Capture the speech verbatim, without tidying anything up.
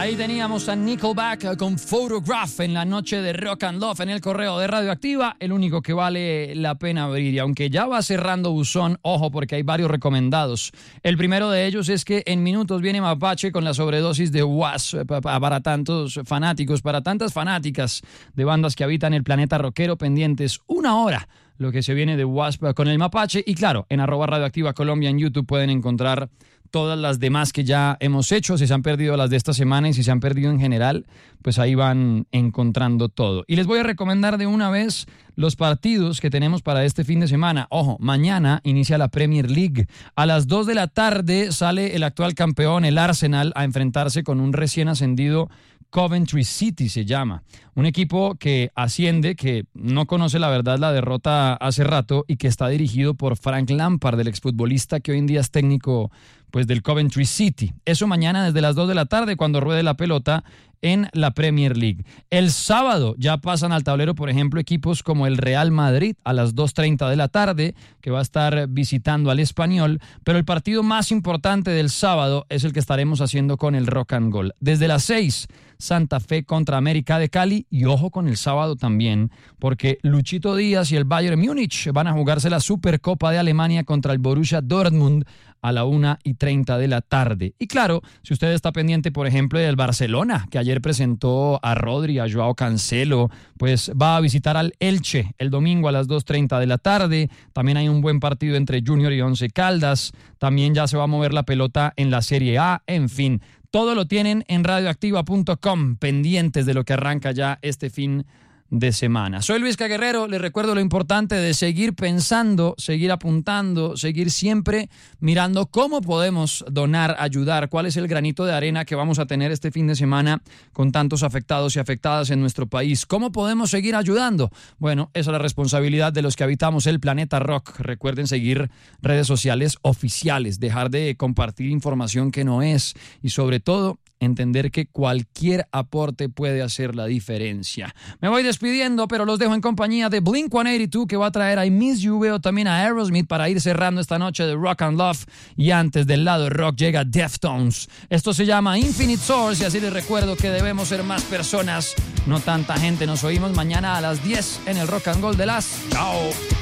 Ahí teníamos a Nickelback con Photograph en la noche de Rock and Love en el correo de Radioactiva, el único que vale la pena abrir. Y aunque ya va cerrando buzón, ojo porque hay varios recomendados. El primero de ellos es que en minutos viene Mapache con la sobredosis de Wasp para tantos fanáticos, para tantas fanáticas de bandas que habitan el planeta rockero, pendientes una hora lo que se viene de Wasp con el Mapache. Y claro, en arroba Radioactiva Colombia en YouTube pueden encontrar todas las demás que ya hemos hecho. Si se han perdido las de esta semana y si se han perdido en general, pues ahí van encontrando todo. Y les voy a recomendar de una vez los partidos que tenemos para este fin de semana. Ojo, mañana inicia la Premier League. A las dos de la tarde sale el actual campeón, el Arsenal, a enfrentarse con un recién ascendido Coventry City se llama. Un equipo que asciende, que no conoce la verdad la derrota hace rato y que está dirigido por Frank Lampard, el exfutbolista que hoy en día es técnico pues del Coventry City. Eso mañana desde las dos de la tarde cuando ruede la pelota en la Premier League. El sábado ya pasan al tablero, por ejemplo, equipos como el Real Madrid a las dos treinta de la tarde, que va a estar visitando al Español, pero el partido más importante del sábado es el que estaremos haciendo con el Rock and Gold. Desde las seis, Santa Fe contra América de Cali, y ojo con el sábado también, porque Luchito Díaz y el Bayern Múnich van a jugarse la Supercopa de Alemania contra el Borussia Dortmund a la una y treinta de la tarde. Y claro, si usted está pendiente, por ejemplo, del Barcelona, que ayer presentó a Rodri, a Joao Cancelo, pues va a visitar al Elche el domingo a las dos treinta de la tarde. También hay un buen partido entre Junior y Once Caldas. También ya se va a mover la pelota en la Serie A. En fin, todo lo tienen en radioactiva punto com, pendientes de lo que arranca ya este fin de semana. Soy Luis Caguerrero, les recuerdo lo importante de seguir pensando, seguir apuntando, seguir siempre mirando cómo podemos donar, ayudar, cuál es el granito de arena que vamos a tener este fin de semana con tantos afectados y afectadas en nuestro país. ¿Cómo podemos seguir ayudando? Bueno, esa es la responsabilidad de los que habitamos el planeta rock. Recuerden seguir redes sociales oficiales, dejar de compartir información que no es y sobre todo entender que cualquier aporte puede hacer la diferencia. Me voy despidiendo, pero los dejo en compañía de Blink ciento ochenta y dos, que va a traer I Miss You. Veo también a Aerosmith para ir cerrando esta noche de Rock and Love. Y antes del lado rock llega Deftones. Esto se llama Infinite Source y así les recuerdo que debemos ser más personas, no tanta gente. Nos oímos mañana a las diez en el Rock and Roll de las. ¡Chao!